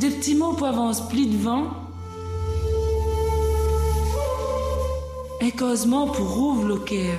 des petits mots pour avance pli devant, et causement pour ouvre le cœur.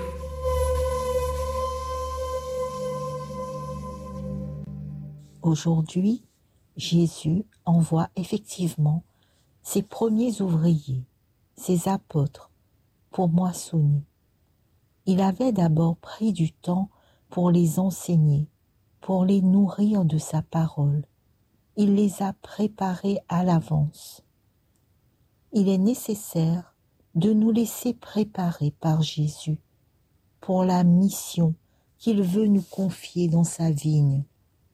Aujourd'hui, Jésus envoie effectivement ses premiers ouvriers, ses apôtres, pour moissonner. Il avait d'abord pris du temps pour les enseigner, pour les nourrir de sa parole. Il les a préparés à l'avance. Il est nécessaire de nous laisser préparer par Jésus pour la mission qu'il veut nous confier dans sa vigne.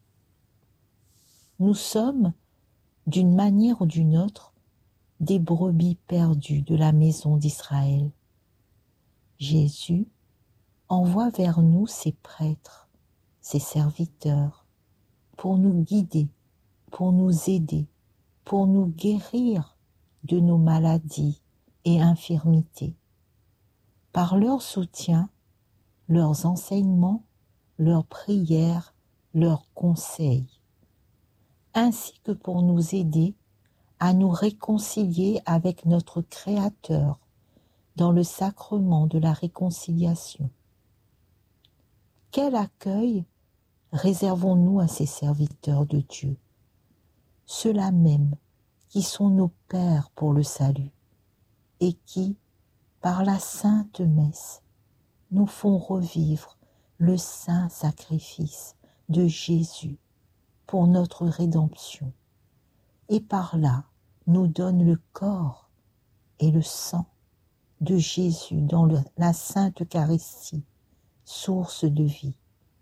Nous sommes, d'une manière ou d'une autre, des brebis perdues de la maison d'Israël. Jésus envoie vers nous ses prêtres, ses serviteurs, pour nous guider, pour nous aider, pour nous guérir de nos maladies et infirmités. Par leur soutien, leurs enseignements, leurs prières, leurs conseils, ainsi que pour nous aider à nous réconcilier avec notre Créateur dans le sacrement de la réconciliation. Quel accueil réservons-nous à ces serviteurs de Dieu, ceux-là même qui sont nos pères pour le salut et qui, par la Sainte Messe, nous font revivre le saint sacrifice de Jésus pour notre rédemption, et par là nous donnent le corps et le sang de Jésus dans la Sainte Eucharistie, source de vie.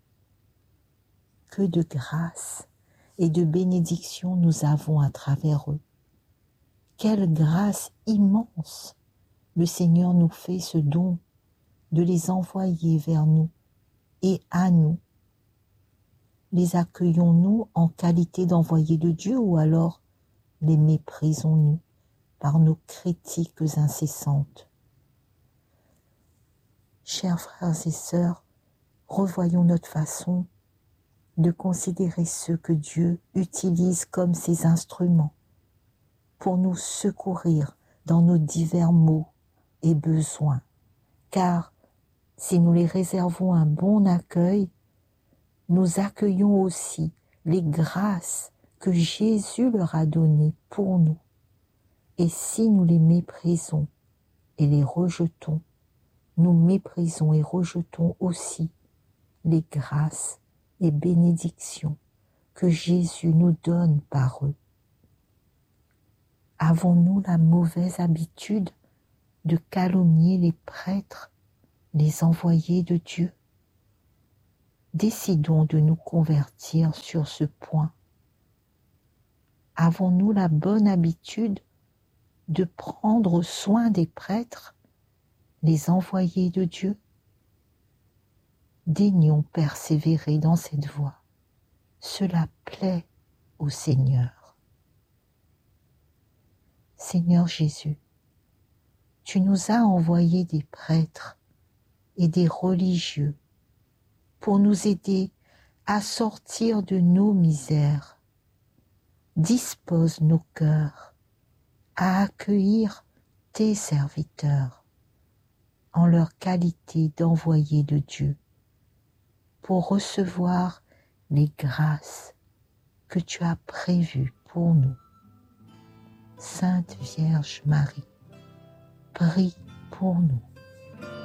Que de grâce et de bénédiction nous avons à travers eux. Quelle grâce immense le Seigneur nous fait ce don de les envoyer vers nous et à nous. Les accueillons-nous en qualité d'envoyés de Dieu ou alors les méprisons-nous par nos critiques incessantes? Chers frères et sœurs, revoyons notre façon de considérer ceux que Dieu utilise comme ses instruments pour nous secourir dans nos divers maux et besoins. Car si nous les réservons un bon accueil, nous accueillons aussi les grâces que Jésus leur a données pour nous. Et si nous les méprisons et les rejetons, nous méprisons et rejetons aussi les grâces et bénédictions que Jésus nous donne par eux. Avons-nous la mauvaise habitude de calomnier les prêtres, les envoyés de Dieu? Décidons de nous convertir sur ce point. Avons-nous la bonne habitude de prendre soin des prêtres, les envoyés de Dieu? Daignons persévérer dans cette voie. Cela plaît au Seigneur. Seigneur Jésus, tu nous as envoyé des prêtres et des religieux pour nous aider à sortir de nos misères. Dispose nos cœurs à accueillir tes serviteurs en leur qualité d'envoyés de Dieu pour recevoir les grâces que tu as prévues pour nous. Sainte Vierge Marie, prie pour nous.